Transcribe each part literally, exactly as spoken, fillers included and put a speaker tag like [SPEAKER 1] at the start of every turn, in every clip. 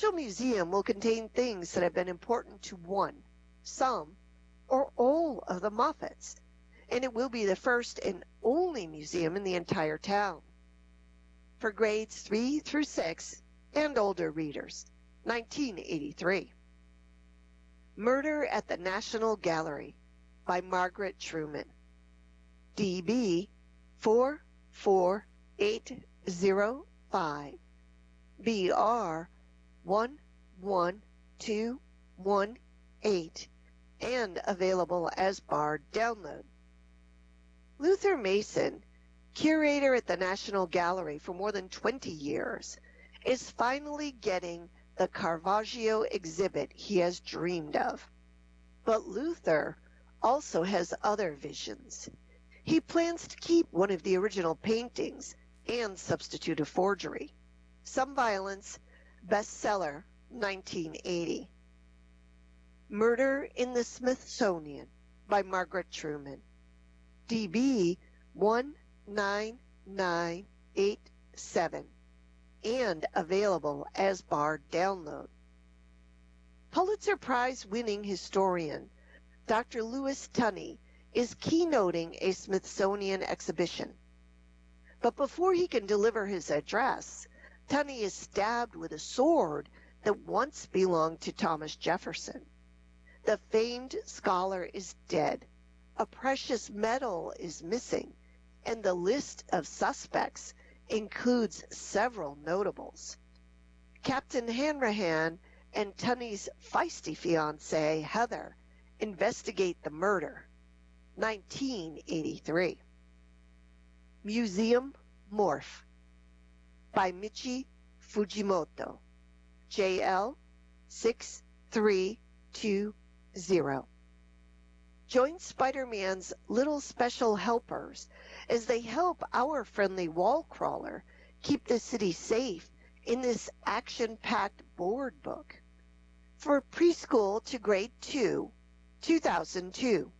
[SPEAKER 1] official museum will contain things that have been important to one, some, or all of the Moffats, and it will be the first and only museum in the entire town. For grades three through six and older readers, nineteen eighty-three. Murder at the National Gallery by Margaret Truman. D B four four eight zero five, B R one one two one eight, and available as barred download. Luther Mason, curator at the National Gallery for more than twenty years, is finally getting the Caravaggio exhibit he has dreamed of. But Luther also has other visions. He plans to keep one of the original paintings and substitute a forgery. Some Violence, bestseller, nineteen eighty. Murder in the Smithsonian by Margaret Truman. D B one nine nine eight seven, and available as barred download. Pulitzer Prize winning historian Doctor Louis Tunney is keynoting a Smithsonian exhibition. But before he can deliver his address, Tunney is stabbed with a sword that once belonged to Thomas Jefferson. The famed scholar is dead, a precious medal is missing, and the list of suspects includes several notables. Captain Hanrahan and Tunney's feisty fiancée, Heather, investigate the murder. nineteen eighty-three. Museum Morph by Michi Fujimoto, J L six three two zero. Join Spider-Man's little special helpers as they help our friendly wall crawler keep the city safe in this action-packed board book. For preschool to grade two, two thousand two.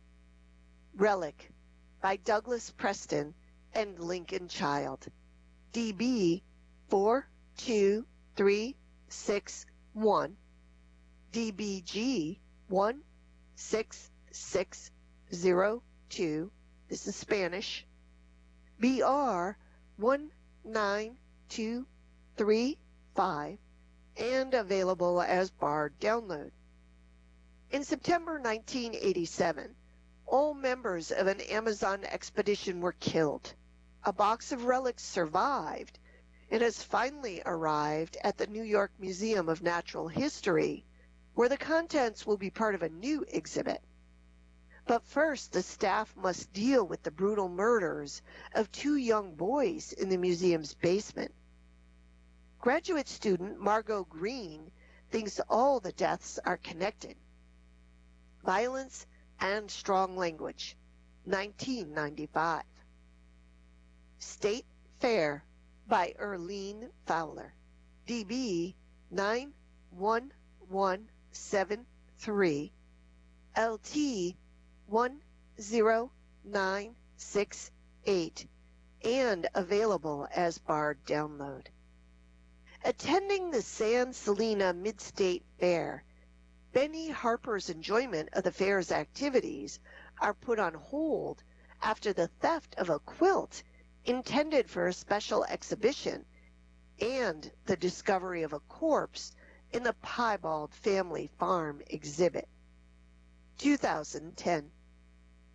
[SPEAKER 1] Relic by Douglas Preston and Lincoln Child. D B four two three six one, D B G one six six zero two, this is Spanish, B R one nine two three five, and available as barred download. In September nineteen eighty-seven, all members of an Amazon expedition were killed. A box of relics survived and has finally arrived at the New York Museum of Natural History, where the contents will be part of a new exhibit. But first, the staff must deal with the brutal murders of two young boys in the museum's basement. Graduate student Margot Green thinks all the deaths are connected. Violence and Strong Language, nineteen ninety-five. State Fair by Erlene Fowler, D B nine one one seven three, L T one zero nine six eight, and available as barred download. Attending the San Selena Mid-State Fair, Benny Harper's enjoyment of the fair's activities are put on hold after the theft of a quilt intended for a special exhibition and the discovery of a corpse in the Piebald Family Farm exhibit. two thousand ten.